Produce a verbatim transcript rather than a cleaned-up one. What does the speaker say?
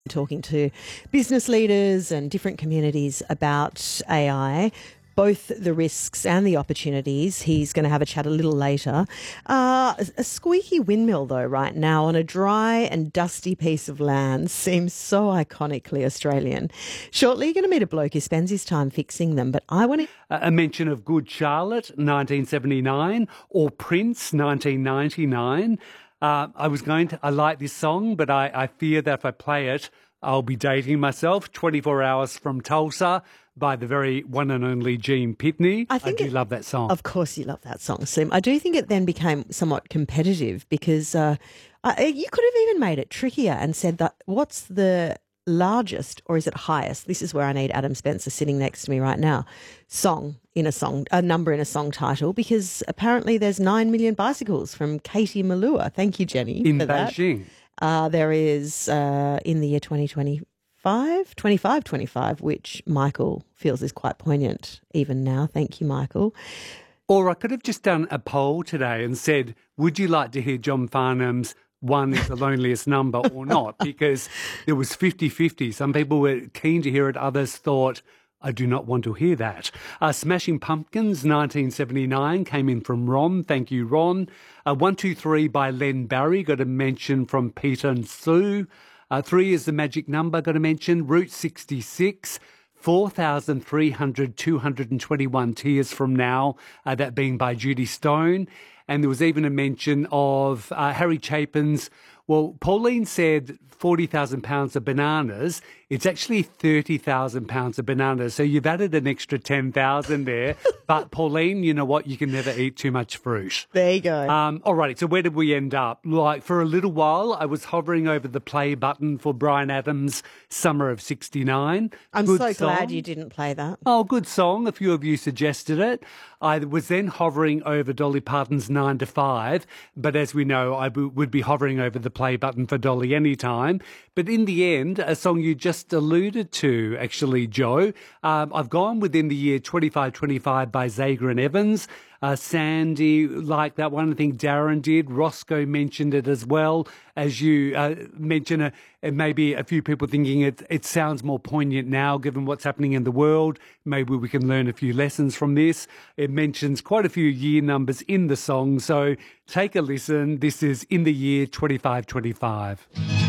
talking to business leaders and different communities about A I, both the risks and the opportunities. He's going to have a chat a little later. Uh, a squeaky windmill, though, right now on a dry and dusty piece of land seems so iconically Australian. Shortly, you're going to meet a bloke who spends his time fixing them, but I want to... A mention of Good Charlotte, nineteen seventy-nine, or Prince, nineteen ninety-nine. Uh, I was going to, I like this song, but I, I fear that if I play it, I'll be dating myself. twenty-four hours from Tulsa by the very one and only Gene Pitney. I, think I do it, love that song. Of course you love that song, Slim. I do think it then became somewhat competitive because uh, I, you could have even made it trickier and said that what's the largest or is it highest? This is where I need Adam Spencer sitting next to me right now. Song in a song, a number in a song title, because apparently there's nine million bicycles from Katie Malua. Thank you, Jenny. In for Beijing. That. Uh, there is uh, in the year twenty twenty-five, twenty-five twenty-five, which Michael feels is quite poignant even now. Thank you, Michael. Or I could have just done a poll today and said, would you like to hear John Farnham's One is the Loneliest Number or not? Because it was fifty-fifty. Some people were keen to hear it. Others thought, I do not want to hear that. Uh, Smashing Pumpkins, nineteen seventy-nine, came in from Ron. Thank you, Ron. Uh, one two three by Len Barry, got a mention from Peter and Sue. Uh, three is the magic number, got a mention. Route sixty-six. four thousand three hundred, two hundred twenty-one Tears from Now, uh, that being by Judy Stone. And there was even a mention of uh, Harry Chapin's, well, Pauline said forty thousand pounds of bananas. It's actually thirty thousand pounds of bananas. So you've added an extra ten thousand there. But Pauline, you know what? You can never eat too much fruit. There you go. Um, all right. So where did we end up? Like for a little while, I was hovering over the play button for Bryan Adams' Summer of sixty-nine. I'm Good so song. glad you didn't play that. Oh, good song. A few of you suggested it. I was then hovering over Dolly Parton's nine to five, but as we know, I w- would be hovering over the play button for Dolly anytime. But in the end, a song you just alluded to, actually, Joe, um, I've gone within the year twenty-five twenty-five by Zager and Evans. Uh, Sandy liked that one. I think Darren did. Roscoe mentioned it as well. As you uh, mentioned, uh, and maybe a few people thinking it, it sounds more poignant now given what's happening in the world. Maybe we can learn a few lessons from this. It mentions quite a few year numbers in the song. So take a listen. This is In the Year twenty-five twenty-five.